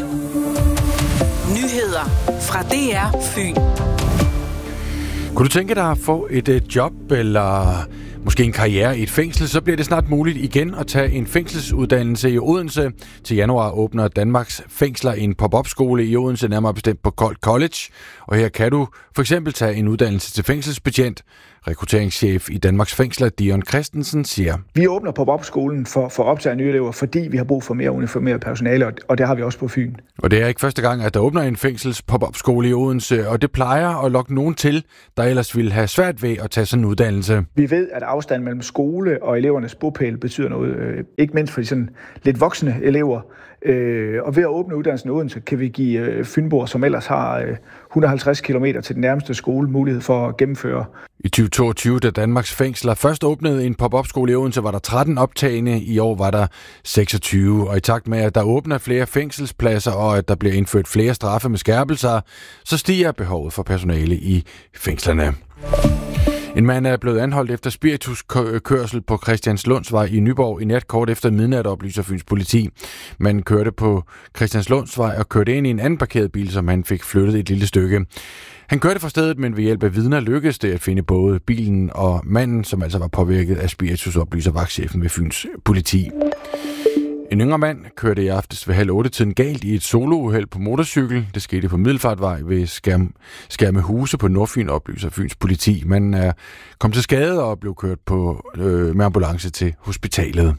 Nyheder fra DR Fyn. Kunne du tænke dig at få et job eller måske en karriere i et fængsel, så bliver det snart muligt igen at tage en fængselsuddannelse i Odense. Til januar åbner Danmarks Fængsler en pop-up-skole i Odense, nærmere bestemt på Kold College. Og her kan du for eksempel tage en uddannelse til fængselsbetjent. Rekrutteringschef i Danmarks Fængsler, Dion Christensen, siger: Vi åbner pop-up-skolen for at optage nye elever, fordi vi har brug for mere uniformeret personale, og det har vi også på Fyn. Og det er ikke første gang, at der åbner en fængsels pop-up-skole i Odense, og det plejer at lokke nogen til, der ellers ville have svært ved at tage sådan en uddannelse. Vi ved, at afstanden mellem skole og elevernes bopæl betyder noget, ikke mindst for de sådan lidt voksne elever. Og ved at åbne uddannelsen i Odense, kan vi give fynboer, som ellers har 150 km til den nærmeste skole, mulighed for at gennemføre. I 2022, da Danmarks Fængsler først åbnede en pop-up-skole i Odense, var der 13 optagne. I år var der 26. Og i takt med, at der åbner flere fængselspladser, og at der bliver indført flere straffe med skærpelser, så stiger behovet for personale i fængslerne. En mand er blevet anholdt efter spirituskørsel på Christianslundsvej i Nyborg i nat kort efter midnat, oplyser Fyns politi. Manden kørte på Christianslundsvej og kørte ind i en anden parkeret bil, som han fik flyttet et lille stykke. Han kørte fra stedet, men ved hjælp af vidner lykkedes det at finde både bilen og manden, som altså var påvirket af spiritus, oplyser vagtchefen ved Fyns politi. En yngre mand kørte i aftes ved 7:30 galt i et solouheld på motorcykel. Det skete på Middelfartvej ved Skærmehuse på Nordfyn, oplyser Fyns politi. Manden er kommet til skade og blev kørt med ambulance til hospitalet.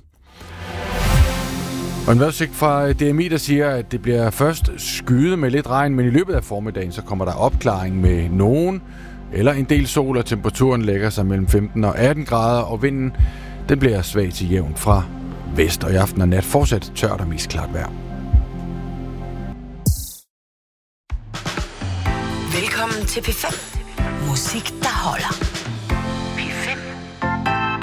Og en vejrudsigt fra DMI, der siger, at det bliver først skyet med lidt regn, men i løbet af formiddagen så kommer der opklaring med nogen eller en del sol, og temperaturen lægger sig mellem 15 og 18 grader, og vinden den bliver svag til jævn fra vest, og i aften og nat fortsat tørt og mest klart vejr. Velkommen til P5. Musik, der holder.